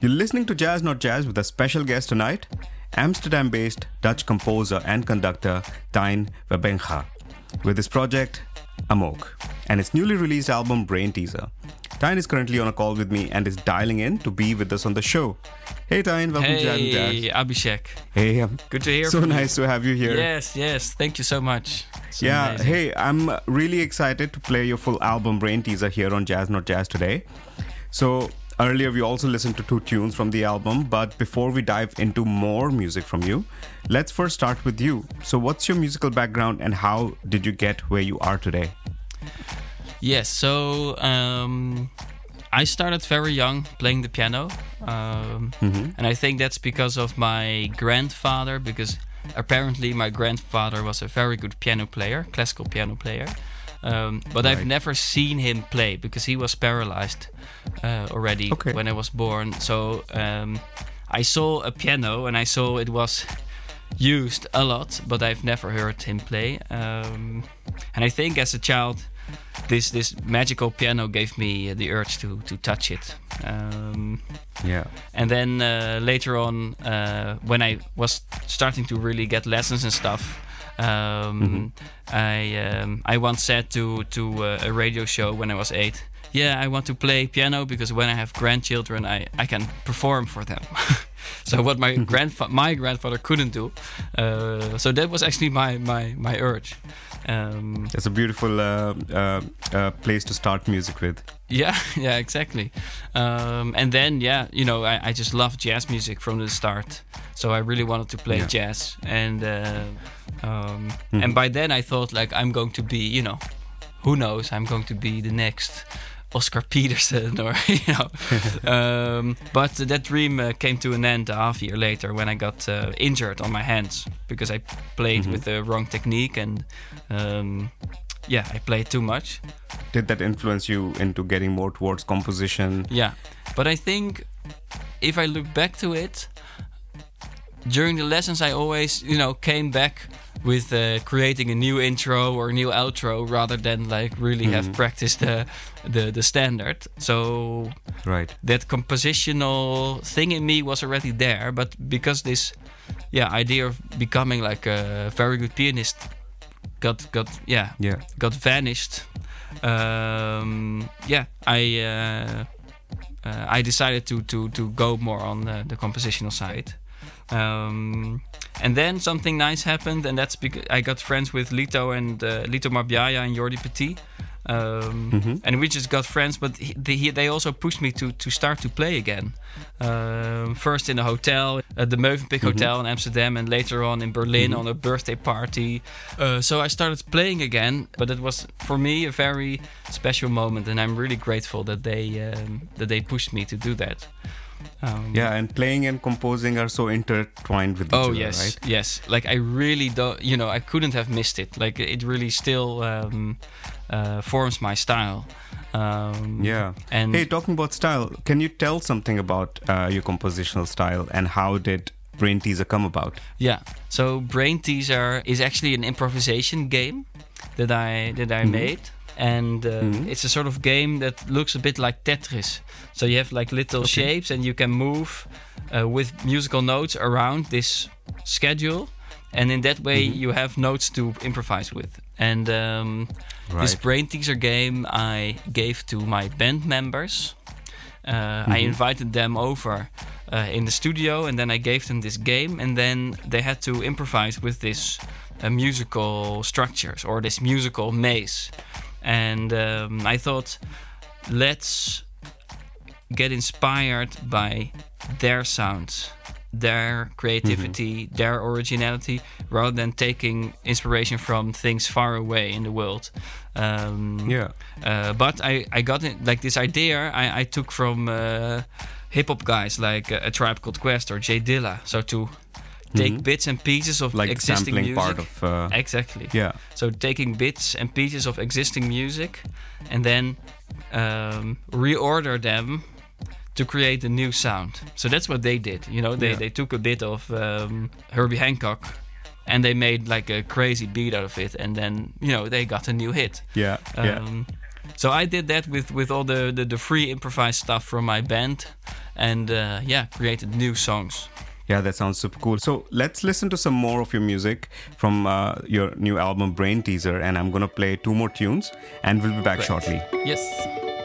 You're listening to Jazz Not Jazz with a special guest tonight, Amsterdam-based Dutch composer and conductor Tijn Webbenga, with his project Amok and its newly released album Brain Teaser. Tijn is currently on a call with me and is dialing in to be with us on the show. Hey Tijn, welcome to Jazz Not Jazz. Hey Abhishek. Hey, good to hear from you. So you. nice to have you here. Yes, thank you so much. Amazing. Hey, I'm really excited to play your full album Brain Teaser here on Jazz Not Jazz today. So earlier we also listened to 2 tunes from the album, but before we dive into more music from you, let's first start with you. So what's your musical background and how did you get where you are today? Yes, so I started very young playing the piano. And I think that's because of my grandfather, because apparently my grandfather was a very good piano player, classical piano player. But right. I've never seen him play because he was paralyzed already when I was born. So I saw a piano and I saw it was used a lot, but I've never heard him play. And I think as a child, this magical piano gave me the urge to touch it. And then later on, when I was starting to really get lessons and stuff, I once said to a radio show when I was 8, I want to play piano because when I have grandchildren, I can perform for them. So what my grandfather couldn't do. So that was actually my urge. It's a beautiful place to start music with. Yeah, exactly. And then, I just loved jazz music from the start. So I really wanted to play jazz. And and by then I thought, like, I'm going to be, who knows, I'm going to be the next Oscar Peterson or, but that dream came to an end a half year later when I got injured on my hands because I played with the wrong technique and I played too much. Did that influence you into getting more towards composition? Yeah, but I think if I look back to it, during the lessons I always, came back with creating a new intro or a new outro rather than like really have practiced the standard. So that compositional thing in me was already there, but because this idea of becoming like a very good pianist got vanished, I decided to go more on the compositional side. And then something nice happened, and that's because I got friends with Lito Marbiaya and Jordi Petit. And we just got friends, but they also pushed me to start to play again. First in a hotel, at the Mövenpick Hotel in Amsterdam, and later on in Berlin on a birthday party. So I started playing again, but it was for me a very special moment, and I'm really grateful that they pushed me to do that. And playing and composing are so intertwined with each other, right? Yes. Like I really don't, I couldn't have missed it. Like it really still forms my style. And hey, talking about style, can you tell something about your compositional style and how did Brain Teaser come about? Yeah. So Brain Teaser is actually an improvisation game that I made. And it's a sort of game that looks a bit like Tetris. So you have like little shapes and you can move with musical notes around this schedule. And in that way you have notes to improvise with. And this Brain Teaser game I gave to my band members. I invited them over in the studio and then I gave them this game. And then they had to improvise with this musical structures or this musical maze. And I thought, let's get inspired by their sounds, their creativity, their originality, rather than taking inspiration from things far away in the world. But I got it, like this idea I took from hip-hop guys like A Tribe Called Quest or Jay Dilla. So to take bits and pieces of like existing sampling music. Part of, exactly. Yeah. So taking bits and pieces of existing music and then reorder them to create a new sound. So that's what they did. They took a bit of Herbie Hancock and they made like a crazy beat out of it, and then they got a new hit. Yeah. So I did that with all the free improvised stuff from my band, and created new songs. Yeah, that sounds super cool. So let's listen to some more of your music from your new album Brain Teaser, and I'm going to play 2 more tunes and we'll be back shortly. Yes.